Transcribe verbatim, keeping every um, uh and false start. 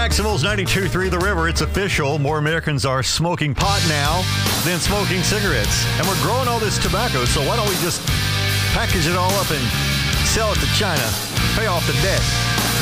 Jacksonville's ninety-two point three The River. It's official. More Americans are smoking pot now than smoking cigarettes. And we're growing all this tobacco, so why don't we just package it all up and sell it to China, pay off the debt?